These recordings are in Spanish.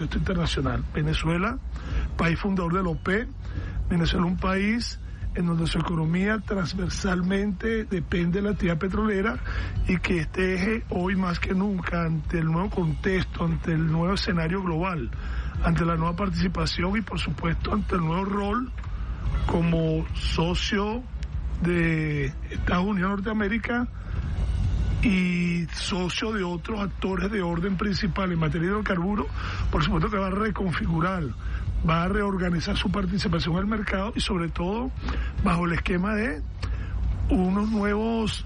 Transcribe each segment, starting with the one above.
contexto internacional. Venezuela, país fundador de la OPEP, Venezuela un país en donde su economía transversalmente depende de la actividad petrolera y que este eje hoy más que nunca ante el nuevo contexto, ante el nuevo escenario global, ante la nueva participación y por supuesto ante el nuevo rol como socio de Estados Unidos de Norteamérica y socio de otros actores de orden principal en materia de hidrocarburos, por supuesto que va a reconfigurar, va a reorganizar su participación en el mercado y sobre todo bajo el esquema de unos nuevos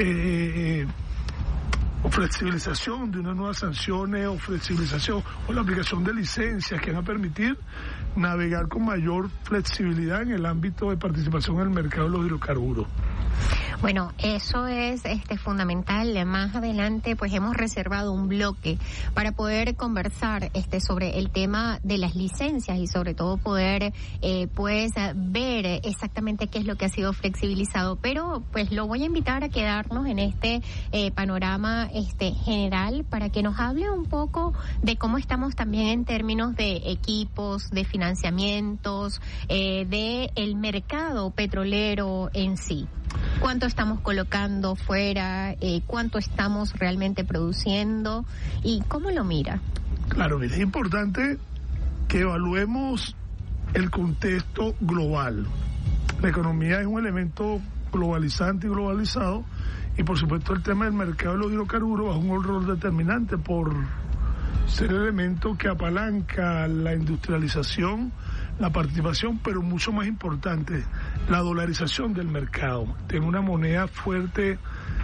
o flexibilización de unas nuevas sanciones o flexibilización o la aplicación de licencias que van a permitir navegar con mayor flexibilidad en el ámbito de participación en el mercado de los hidrocarburos. Bueno, eso es fundamental. Más adelante pues hemos reservado un bloque para poder conversar sobre el tema de las licencias y sobre todo poder pues ver exactamente qué es lo que ha sido flexibilizado, pero pues lo voy a invitar a quedarnos en este panorama general para que nos hable un poco de cómo estamos también en términos de equipos, de financiamientos, de el mercado petrolero en sí. ¿Cuánto estamos colocando fuera? ¿Cuánto estamos realmente produciendo? ¿Y cómo lo mira? Claro, mira, es importante que evaluemos el contexto global. La economía es un elemento globalizante y globalizado y por supuesto el tema del mercado de los hidrocarburos es un rol determinante por ser el elemento que apalanca la industrialización, la participación, pero mucho más importante, la dolarización del mercado. Tener una moneda fuerte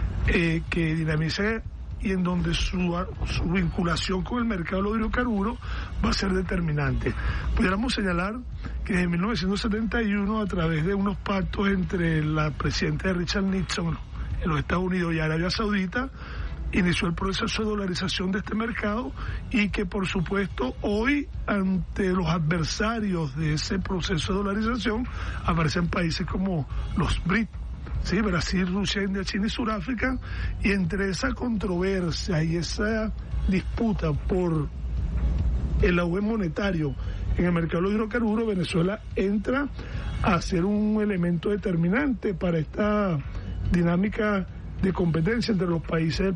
que dinamice y en donde su vinculación con el mercado de los hidrocarburos va a ser determinante. Pudiéramos señalar que desde 1971, a través de unos pactos entre la presidenta Richard Nixon en los Estados Unidos y Arabia Saudita, inició el proceso de dolarización de este mercado y que por supuesto hoy ante los adversarios de ese proceso de dolarización aparecen países como los BRIC, ¿sí? Brasil, Rusia, India, China y Sudáfrica, y entre esa controversia y esa disputa por el auge monetario en el mercado de los hidrocarburos, Venezuela entra a ser un elemento determinante para esta dinámica de competencia entre los países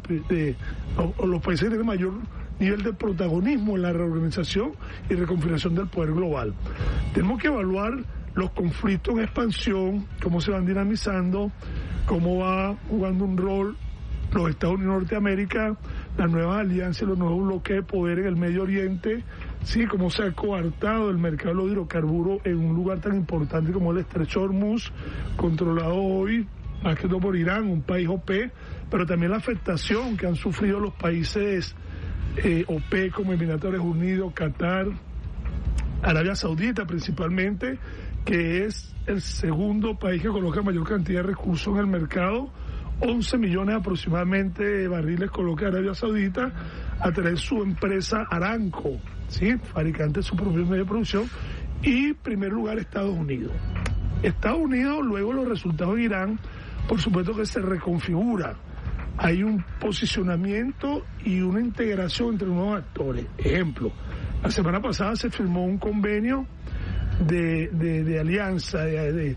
los países que tienen mayor nivel de protagonismo en la reorganización y reconfiguración del poder global. Tenemos que evaluar los conflictos en expansión, cómo se van dinamizando, cómo va jugando un rol los Estados Unidos de Norteamérica, las nuevas alianzas, los nuevos bloques de poder en el Medio Oriente, sí, cómo se ha coartado el mercado de los hidrocarburos en un lugar tan importante como el Estrecho de Hormuz, controlado hoy más que todo por Irán, un país OPEC, pero también la afectación que han sufrido los países OPEC como Emiratos Árabes Unidos, Qatar, Arabia Saudita principalmente, que es el segundo país que coloca mayor cantidad de recursos en el mercado. 11 millones aproximadamente de barriles coloca Arabia Saudita a través de su empresa Aramco, ¿sí? Fabricante de su propio medio de producción, y primer lugar Estados Unidos. Estados Unidos, luego los resultados de Irán, por supuesto que se reconfigura. Hay un posicionamiento y una integración entre nuevos actores. Ejemplo, la semana pasada se firmó un convenio de alianza, de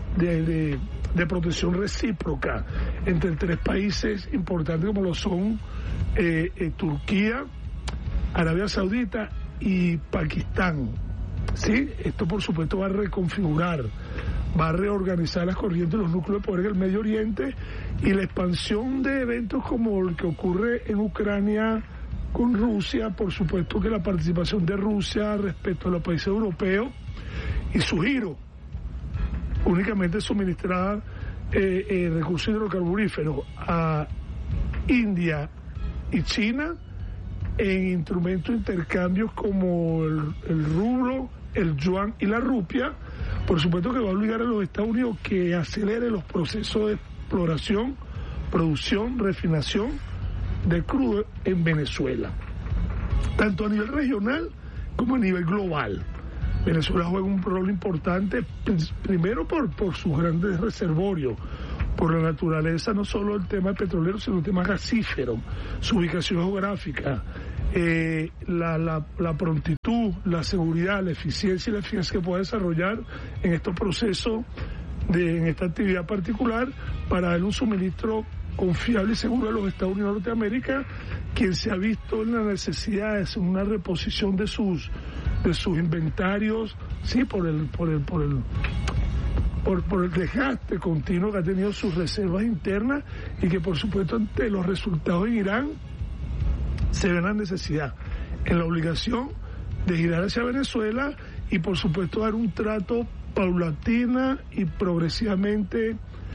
protección recíproca entre tres países importantes como lo son Turquía, Arabia Saudita y Pakistán. ¿Sí? Esto por supuesto va a reconfigurar, va a reorganizar las corrientes de los núcleos de poder en el Medio Oriente y la expansión de eventos como el que ocurre en Ucrania con Rusia, por supuesto que la participación de Rusia respecto a los países europeos y su giro únicamente suministrar recursos hidrocarburíferos a India y China en instrumentos de intercambios como el rublo, el yuan y la rupia, por supuesto que va a obligar a los Estados Unidos que acelere los procesos de exploración, producción, refinación de crudo en Venezuela, tanto a nivel regional como a nivel global. Venezuela juega un rol importante, primero por sus grandes reservorios, por la naturaleza, no solo el tema petrolero, sino el tema gasífero, su ubicación geográfica, la prontitud, la seguridad, la eficiencia y la eficacia que pueda desarrollar en estos procesos, en esta actividad particular, para dar un suministro confiable y seguro de los Estados Unidos de Norteamérica, quien se ha visto en la necesidad de hacer una reposición de sus inventarios, sí, por el desgaste continuo que ha tenido sus reservas internas, y que por supuesto ante los resultados en Irán se ve la necesidad, en la obligación de girar hacia Venezuela y por supuesto dar un trato paulatina y progresivamente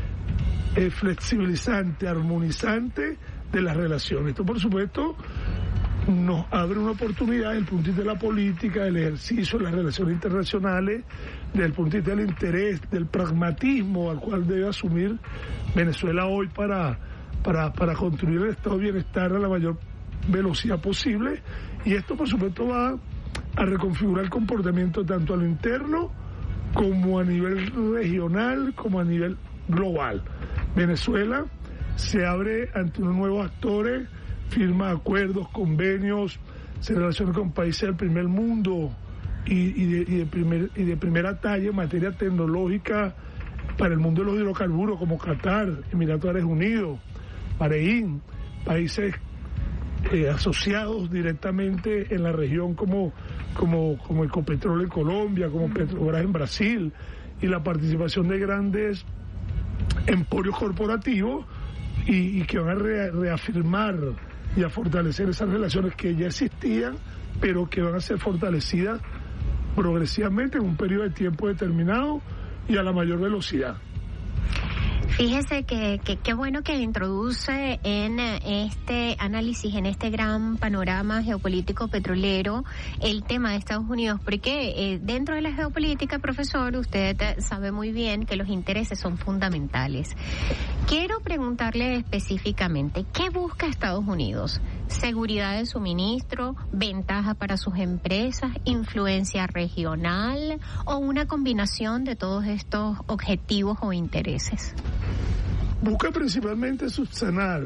flexibilizante, armonizante de las relaciones. Esto por supuesto nos abre una oportunidad desde el punto de vista de la política, del ejercicio de las relaciones internacionales, desde el punto de vista del interés, del pragmatismo al cual debe asumir Venezuela hoy para construir el estado de bienestar a la mayor velocidad posible. Y esto por supuesto va a reconfigurar el comportamiento tanto a lo interno como a nivel regional, como a nivel global. Venezuela se abre ante unos nuevos actores, firma acuerdos, convenios, se relaciona con países del primer mundo y de primera talla en materia tecnológica para el mundo de los hidrocarburos, como Qatar, Emiratos Árabes Unidos, Bahrein, países asociados directamente en la región como Ecopetrol en Colombia, como Petrobras en Brasil, y la participación de grandes emporios corporativos y que van a reafirmar y a fortalecer esas relaciones que ya existían, pero que van a ser fortalecidas progresivamente en un periodo de tiempo determinado y a la mayor velocidad. Fíjese que qué bueno que introduce en este análisis, en este gran panorama geopolítico petrolero, el tema de Estados Unidos, porque dentro de la geopolítica, profesor, usted sabe muy bien que los intereses son fundamentales. Quiero preguntarle específicamente, ¿qué busca Estados Unidos? ¿Seguridad de suministro, ventaja para sus empresas, influencia regional o una combinación de todos estos objetivos o intereses? Busca principalmente subsanar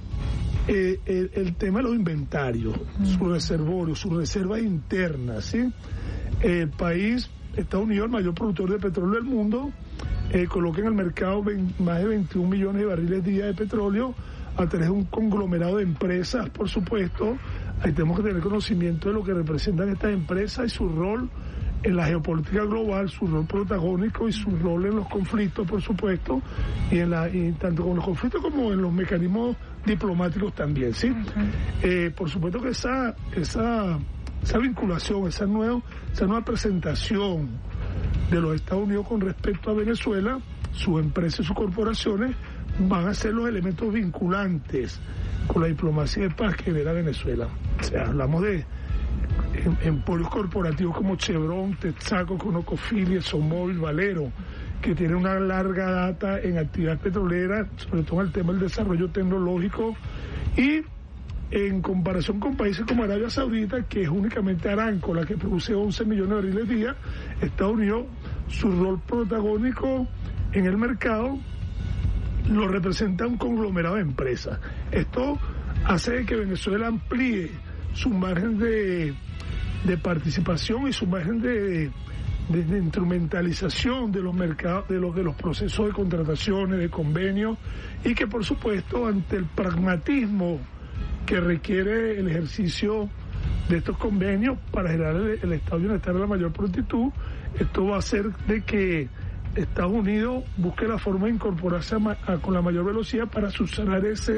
el tema de los inventarios, sus reservorios, sus reservas internas, ¿sí? El país, Estados Unidos, el mayor productor de petróleo del mundo, coloca en el mercado más de 21 millones de barriles día de petróleo a través de un conglomerado de empresas, por supuesto. Ahí tenemos que tener conocimiento de lo que representan estas empresas y su rol en la geopolítica global, su rol protagónico y su rol en los conflictos, por supuesto, y tanto con los conflictos como en los mecanismos diplomáticos también, ¿sí? Por supuesto que esa vinculación, esa nueva presentación de los Estados Unidos con respecto a Venezuela, sus empresas y sus corporaciones van a ser los elementos vinculantes con la diplomacia de paz que genera Venezuela. O sea, hablamos de emporios corporativos como Chevron, Texaco, ConocoPhillips, ExxonMobil, Valero, que tienen una larga data en actividad petrolera, sobre todo en el tema del desarrollo tecnológico, y en comparación con países como Arabia Saudita, que es únicamente Aramco la que produce 11 millones de barriles día, Estados Unidos, su rol protagónico en el mercado lo representa un conglomerado de empresas. Esto hace que Venezuela amplíe su margen de participación y su margen de instrumentalización de los mercados, de los procesos de contrataciones, de convenios, y que por supuesto ante el pragmatismo que requiere el ejercicio de estos convenios para generar el estado de bienestar de la mayor prontitud, esto va a hacer de que Estados Unidos busque la forma de incorporarse con la mayor velocidad para subsanar esa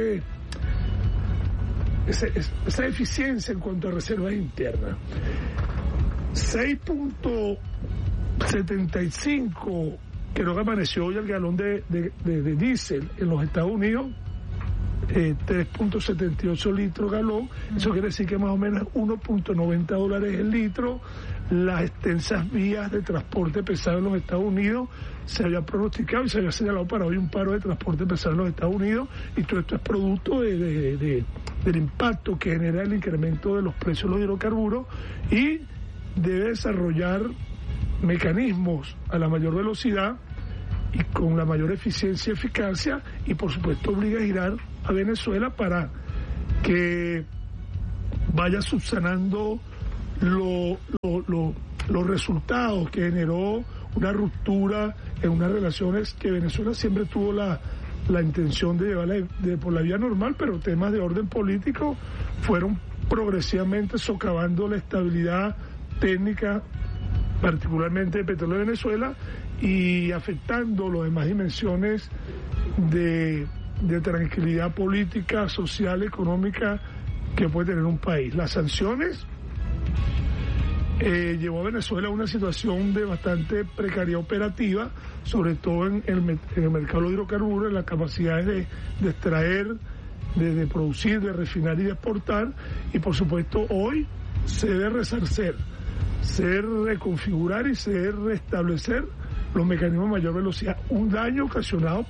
eficiencia en cuanto a reservas internas. 6.75 creo que amaneció hoy el galón de diésel en los Estados Unidos, 3.78 litros galón. Eso quiere decir que más o menos $1.90 el litro. Las extensas vías de transporte pesado en los Estados Unidos se había pronosticado y se había señalado para hoy un paro de transporte pesado en los Estados Unidos, y todo esto es producto del impacto que genera el incremento de los precios de los hidrocarburos, y debe desarrollar mecanismos a la mayor velocidad y con la mayor eficiencia y eficacia, y por supuesto obliga a girar a Venezuela para que vaya subsanando los resultados que generó una ruptura en unas relaciones que Venezuela siempre tuvo la intención de llevarla por la vía normal, pero temas de orden político fueron progresivamente socavando la estabilidad técnica, particularmente de petróleo de Venezuela, y afectando las demás dimensiones de tranquilidad política, social, económica que puede tener un país. Las sanciones llevó a Venezuela a una situación de bastante precariedad operativa, sobre todo en el mercado de hidrocarburos, en las capacidades de extraer, de producir, de refinar y de exportar, y por supuesto hoy se debe resarcer, se debe reconfigurar y se debe restablecer los mecanismos de mayor velocidad. Un daño ocasionado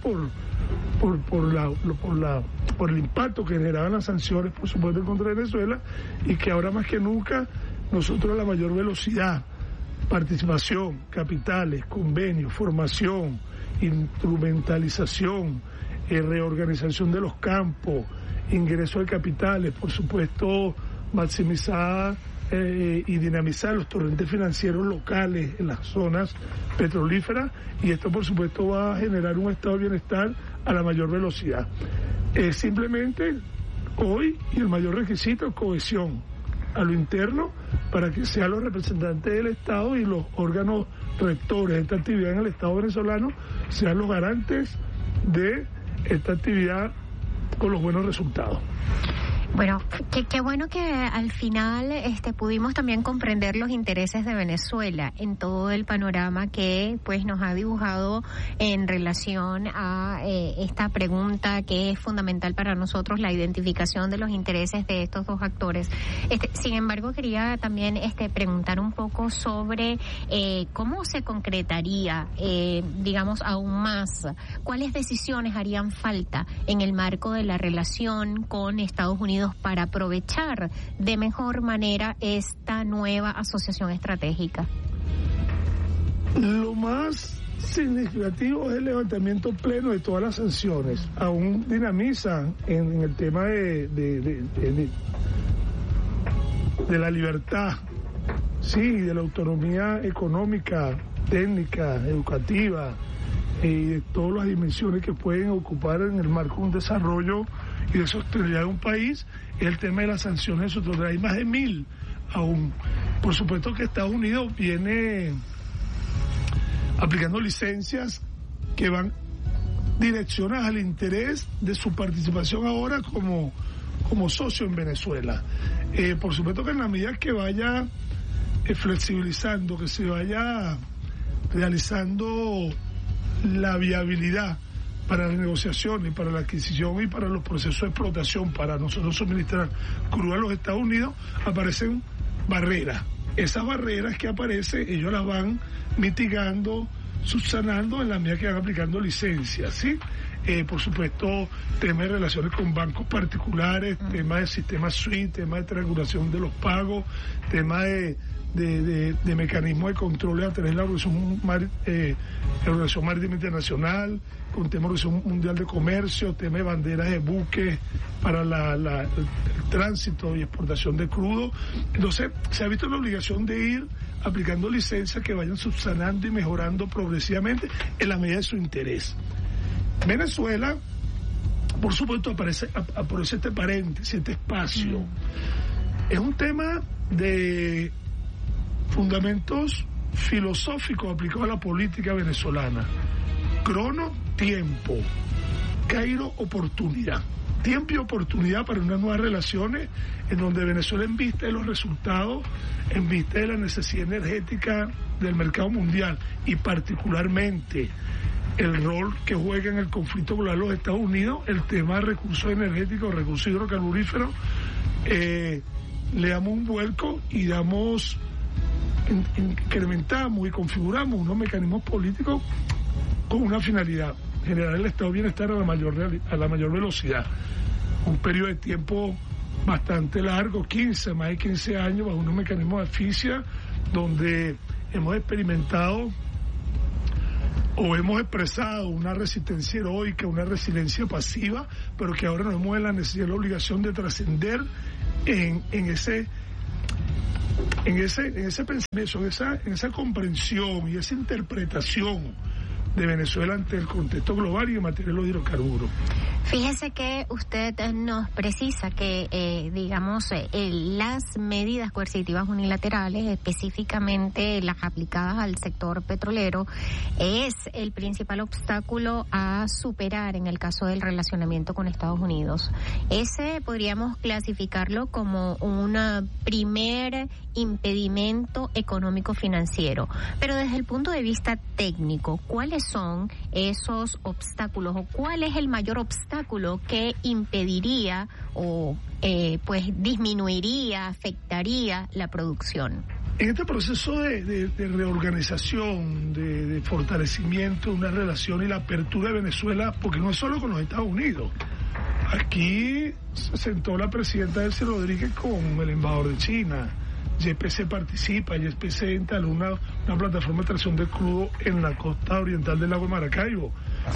por el impacto que generaban las sanciones, por supuesto, contra Venezuela, y que ahora más que nunca nosotros a la mayor velocidad, participación, capitales, convenios, formación, instrumentalización, reorganización de los campos, ingreso de capitales, por supuesto, maximizar y dinamizar los torrentes financieros locales en las zonas petrolíferas, y esto por supuesto va a generar un estado de bienestar a la mayor velocidad. Simplemente hoy, y el mayor requisito es cohesión a lo interno, para que sean los representantes del Estado y los órganos rectores de esta actividad en el Estado venezolano sean los garantes de esta actividad con los buenos resultados. Bueno, qué bueno que al final pudimos también comprender los intereses de Venezuela en todo el panorama que pues nos ha dibujado en relación a esta pregunta que es fundamental para nosotros, la identificación de los intereses de estos dos actores. Sin embargo, quería también preguntar un poco sobre cómo se concretaría, digamos, aún más, cuáles decisiones harían falta en el marco de la relación con Estados Unidos para aprovechar de mejor manera esta nueva asociación estratégica. Lo más significativo es el levantamiento pleno de todas las sanciones. Aún dinamizan en el tema de la libertad, sí, de la autonomía económica, técnica, educativa, y de todas las dimensiones que pueden ocupar en el marco de un desarrollo y de sostenibilidad de un país. Es el tema de las sanciones. Hay más de 1.000 aún. Por supuesto que Estados Unidos viene aplicando licencias que van direccionadas al interés de su participación ahora como socio en Venezuela. Por supuesto que en la medida que vaya flexibilizando, que se vaya realizando la viabilidad para la negociación y para la adquisición y para los procesos de explotación, para nosotros suministrar crudo a los Estados Unidos, aparecen barreras. Esas barreras que aparecen, ellos las van mitigando, subsanando en la medida que van aplicando licencias, ¿sí? Por supuesto, temas de relaciones con bancos particulares, temas de sistema SWIFT, temas de triangulación de los pagos, temas de mecanismos de control a través de la Organización Marítima Internacional, con temas de Organización Mundial de Comercio, temas de banderas de buques para el tránsito y exportación de crudo. Entonces, se ha visto la obligación de ir aplicando licencias que vayan subsanando y mejorando progresivamente en la medida de su interés. Venezuela, por supuesto, aparece este paréntesis, este espacio. Es un tema de fundamentos filosóficos aplicados a la política venezolana. Crono, tiempo. Cairo, oportunidad. Tiempo y oportunidad para unas nuevas relaciones en donde Venezuela, en vista de los resultados, en vista de la necesidad energética del mercado mundial y particularmente el rol que juega en el conflicto global los Estados Unidos, el tema de recursos energéticos, recursos hidrocarburíferos, le damos un vuelco y incrementamos y configuramos unos mecanismos políticos con una finalidad: generar el estado de bienestar a la mayor velocidad. Un periodo de tiempo bastante largo, más de 15 años, bajo unos mecanismos de asfixia, donde hemos experimentado o hemos expresado una resistencia heroica, una resiliencia pasiva, pero que ahora nos vemos en la necesidad y la obligación de trascender en ese pensamiento, en esa comprensión y esa interpretación de Venezuela ante el contexto global y en materia de los hidrocarburos. Fíjese que usted nos precisa que, las medidas coercitivas unilaterales, específicamente las aplicadas al sector petrolero, es el principal obstáculo a superar en el caso del relacionamiento con Estados Unidos. Ese podríamos clasificarlo como un primer impedimento económico-financiero. Pero desde el punto de vista técnico, ¿cuáles son esos obstáculos o cuál es el mayor obstáculo que impediría o disminuiría, afectaría la producción? En este proceso de reorganización, de fortalecimiento de una relación y la apertura de Venezuela, porque no es solo con los Estados Unidos. Aquí se sentó la presidenta Delcy Rodríguez con el embajador de China. YPC participa, YPC instaló una plataforma de extracción de crudo en la costa oriental del lago de Maracaibo.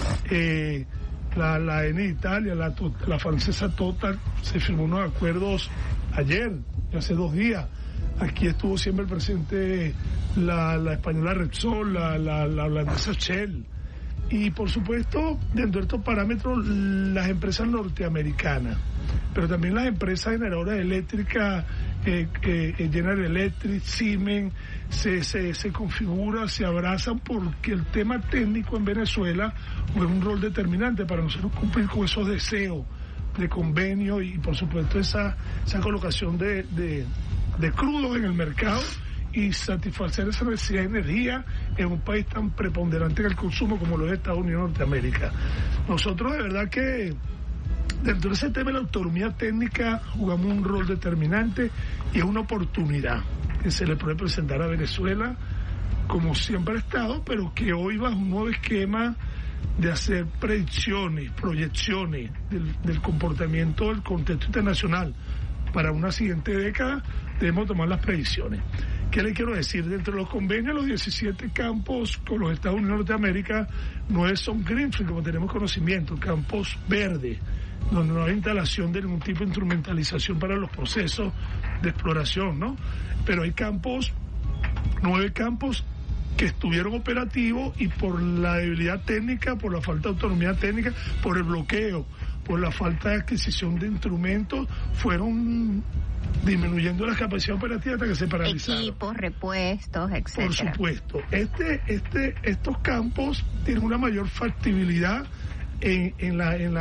La ENI Italia, la francesa Total, se firmó unos acuerdos ayer, hace 2 días. Aquí estuvo siempre presente la española Repsol, la holandesa Shell. Y por supuesto, dentro de estos parámetros, las empresas norteamericanas, pero también las empresas generadoras eléctricas, General Electric, Siemens, se configuran, se abrazan, porque el tema técnico en Venezuela juega un rol determinante para nosotros cumplir con esos deseos de convenio y por supuesto esa colocación de crudos en el mercado y satisfacer esa necesidad de energía en un país tan preponderante en el consumo como lo es Estados Unidos de Norteamérica. Nosotros de verdad que dentro de ese tema de la autonomía técnica jugamos un rol determinante y es una oportunidad que se le puede presentar a Venezuela como siempre ha estado, pero que hoy bajo un nuevo esquema de hacer predicciones, proyecciones del comportamiento del contexto internacional para una siguiente década, debemos tomar las predicciones. ¿Qué le quiero decir? Dentro de los convenios, los 17 campos con los Estados Unidos de Norteamérica no son greenfield, como tenemos conocimiento, campos verdes, donde no hay instalación de ningún tipo de instrumentalización para los procesos de exploración, ¿no? Pero hay 9 campos que estuvieron operativos y por la debilidad técnica, por la falta de autonomía técnica, por el bloqueo, por la falta de adquisición de instrumentos, fueron disminuyendo la capacidad operativa hasta que se paralizaron. Equipos, repuestos, etcétera. Por supuesto. Estos campos tienen una mayor factibilidad en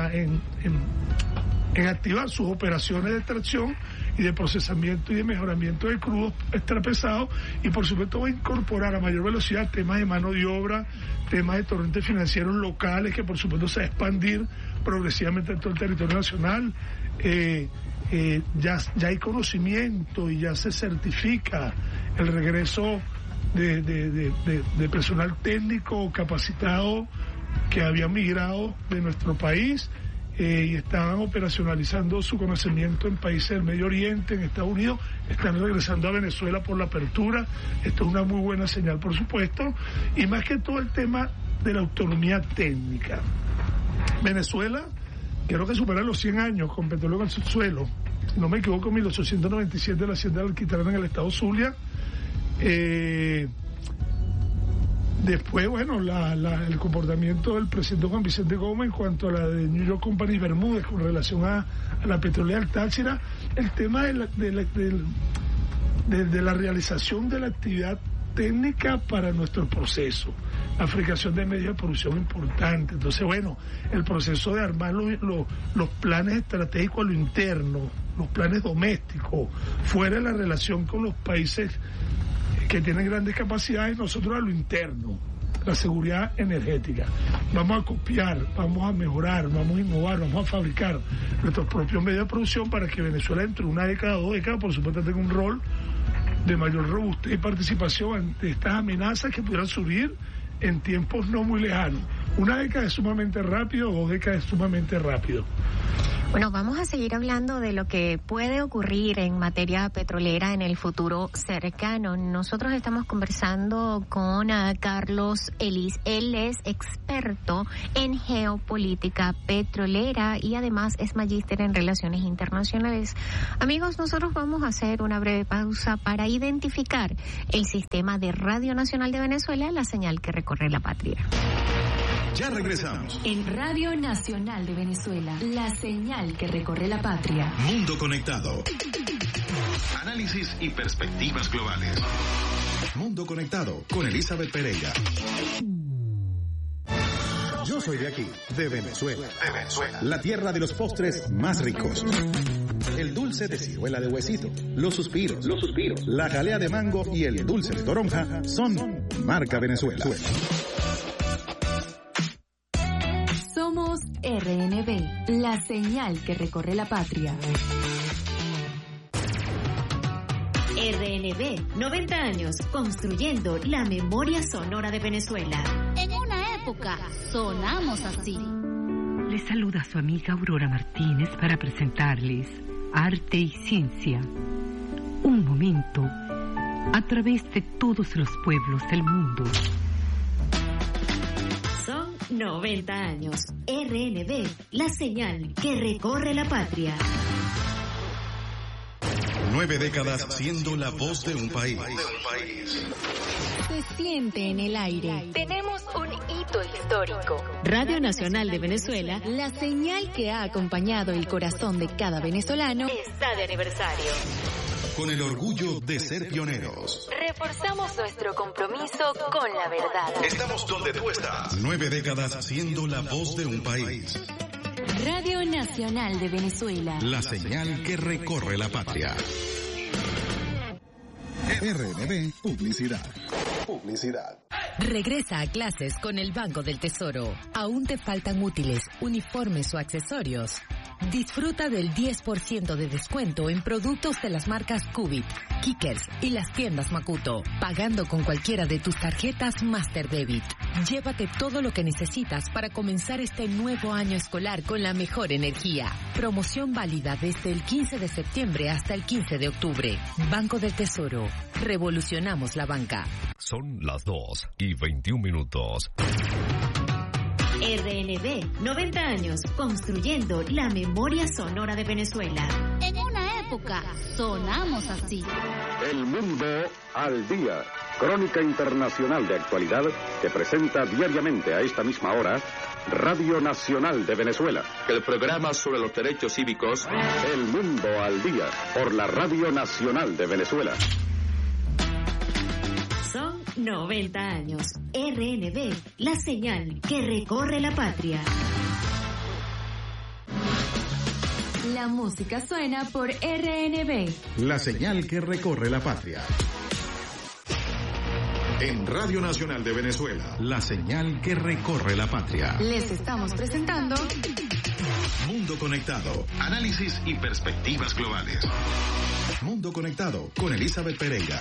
activar sus operaciones de extracción y de procesamiento y de mejoramiento de crudos extrapesados, y por supuesto va a incorporar a mayor velocidad temas de mano de obra, temas de torrentes financieros locales, que por supuesto se va a expandir progresivamente en todo el territorio nacional. Ya hay conocimiento y ya se certifica el regreso de personal técnico capacitado que había migrado de nuestro país y estaban operacionalizando su conocimiento en países del Medio Oriente, en Estados Unidos, están regresando a Venezuela por la apertura. Esto es una muy buena señal, por supuesto, y más que todo el tema de la autonomía técnica. Venezuela, creo que supera los 100 años con petróleo en el subsuelo, si no me equivoco, 1897 la hacienda de Alquitrán en el estado Zulia. Después, bueno, el comportamiento del presidente Juan Vicente Gómez en cuanto a la de New York Company Bermúdez con relación a la petrolera del Táchira, el tema de la realización de la actividad técnica para nuestro proceso, la fabricación de medios de producción importante. Entonces, bueno, el proceso de armar los planes estratégicos a lo interno, los planes domésticos, fuera de la relación con los países que tienen grandes capacidades, nosotros a lo interno, la seguridad energética. Vamos a copiar, vamos a mejorar, vamos a innovar, vamos a fabricar nuestros propios medios de producción para que Venezuela dentro de una década, 2 décadas, por supuesto, tenga un rol de mayor robustez y participación ante estas amenazas que pudieran surgir en tiempos no muy lejanos. Una década es sumamente rápido, 2 décadas es sumamente rápido. Bueno, vamos a seguir hablando de lo que puede ocurrir en materia petrolera en el futuro cercano. Nosotros estamos conversando con Carlos Ellis. Él es experto en geopolítica petrolera y además es magíster en relaciones internacionales. Amigos, nosotros vamos a hacer una breve pausa para identificar el sistema de Radio Nacional de Venezuela, la señal que recorre la patria. Ya regresamos. En Radio Nacional de Venezuela, la señal que recorre la patria. Mundo Conectado. Análisis y perspectivas globales. Mundo Conectado con Elizabeth Pereira. Yo soy de aquí, de Venezuela. La tierra de los postres más ricos. El dulce de ciruela de huesito, los suspiros, la jalea de mango y el dulce de toronja son marca Venezuela. Somos RNB, la señal que recorre la patria. RNB, 90 años construyendo la memoria sonora de Venezuela. En una época sonamos así. Les saluda su amiga Aurora Martínez para presentarles Arte y Ciencia. Un momento a través de todos los pueblos del mundo. 90 años. RNB, la señal que recorre la patria. 9 décadas siendo la voz de un país. Se siente en el aire. Tenemos un hito histórico. Radio Nacional de Venezuela, la señal que ha acompañado el corazón de cada venezolano, está de aniversario. Con el orgullo de ser pioneros. Reforzamos nuestro compromiso con la verdad. Estamos donde tú estás. 9 décadas siendo la voz de un país. Radio Nacional de Venezuela. La señal que recorre la patria. RNB Publicidad. Regresa a clases con el Banco del Tesoro. ¿Aún te faltan útiles, uniformes o accesorios? Disfruta del 10% de descuento en productos de las marcas Cubit, Kickers y las tiendas Makuto, pagando con cualquiera de tus tarjetas Master Debit. Llévate todo lo que necesitas para comenzar este nuevo año escolar con la mejor energía. Promoción válida desde el 15 de septiembre hasta el 15 de octubre. Banco del Tesoro. Revolucionamos la banca. Son las 2:21. RNB, 90 años construyendo la memoria sonora de Venezuela. En una época sonamos así. El mundo al día. Crónica internacional de actualidad que presenta diariamente a esta misma hora Radio Nacional de Venezuela. El programa sobre los derechos cívicos. El mundo al día por la Radio Nacional de Venezuela. Son 90 años. RNB, la señal que recorre la patria. La música suena por RNB. La señal que recorre la patria. En Radio Nacional de Venezuela, la señal que recorre la patria. Les estamos presentando Mundo Conectado. Análisis y perspectivas globales. Mundo Conectado con Elizabeth Pereira.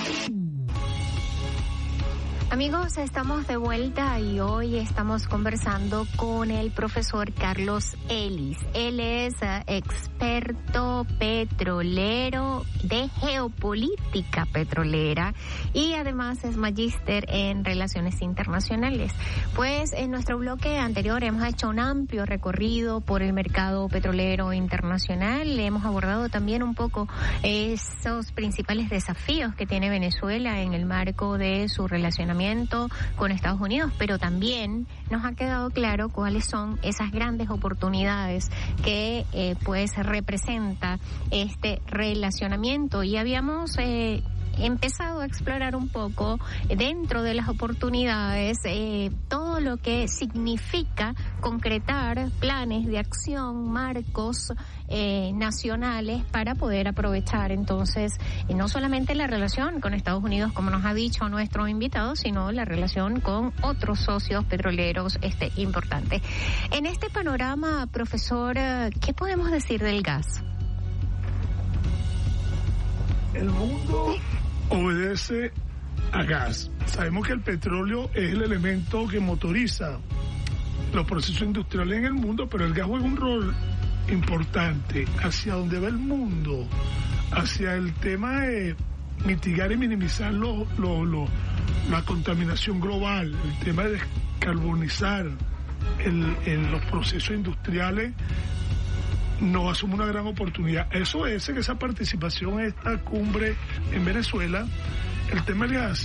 Amigos, estamos de vuelta y hoy estamos conversando con el profesor Carlos Ellis. Él es experto petrolero de geopolítica petrolera y además es magíster en relaciones internacionales. Pues en nuestro bloque anterior hemos hecho un amplio recorrido por el mercado petrolero internacional. Hemos abordado también un poco esos principales desafíos que tiene Venezuela en el marco de su relacionamiento con Estados Unidos, pero también nos ha quedado claro cuáles son esas grandes oportunidades que pues representa este relacionamiento, y habíamos empezado a explorar un poco dentro de las oportunidades todo lo que significa concretar planes de acción, marcos nacionales para poder aprovechar entonces no solamente la relación con Estados Unidos, como nos ha dicho nuestro invitado, sino la relación con otros socios petroleros importantes. En este panorama, profesor, ¿qué podemos decir del gas? El mundo obedece a gas. Sabemos que el petróleo es el elemento que motoriza los procesos industriales en el mundo, pero el gas juega un rol importante hacia donde va el mundo, hacia el tema de mitigar y minimizar la contaminación global, el tema de descarbonizar los procesos industriales, nos asume una gran oportunidad. Eso es que esa participación en esta cumbre en Venezuela, el tema de